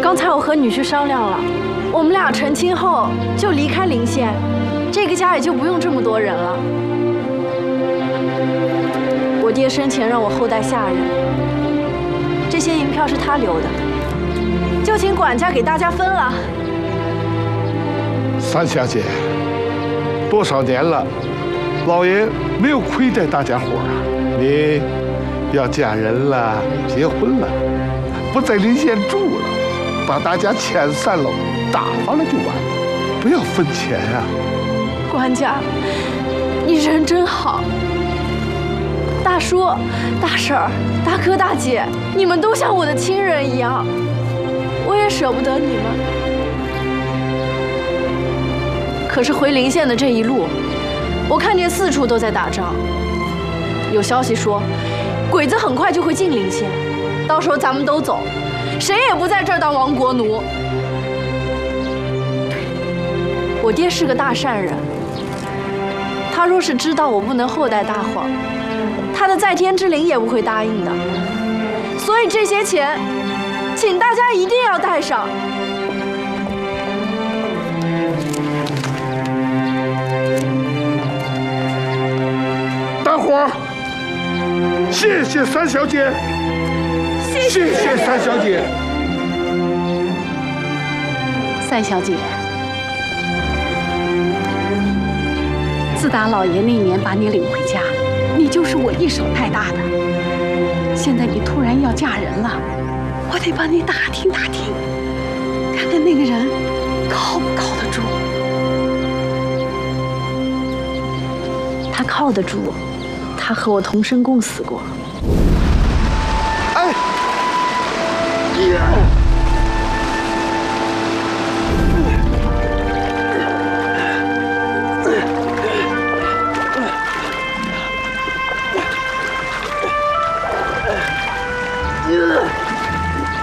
刚才我和女婿商量了，我们俩成亲后就离开临县，这个家也就不用这么多人了。我爹生前让我后代下人，这些银票是他留的，就请管家给大家分了。 三小姐，多少年了，老爷没有亏待大家伙啊！你要嫁人了，结婚了，不在临县住了，把大家遣散了，打发了就完，不要分钱啊！ 管家，你人真好。大叔、大婶儿、大哥、大姐，你们都像我的亲人一样，我也舍不得你们。可是回临县的这一路，我看见四处都在打仗。有消息说，鬼子很快就会进临县，到时候咱们都走，谁也不在这儿当亡国奴。我爹是个大善人，他若是知道我不能后代大伙儿，他的在天之灵也不会答应的。所以这些钱，请大家一定要带上。 大伙儿，谢谢三小姐，谢谢三小姐。 三小姐，自打老爷那年把你领回家，你就是我一手带大的。现在你突然要嫁人了，我得帮你打听打听，看看那个人靠不靠得住。 他靠得住。他和我同生共死过。 哎， 爹。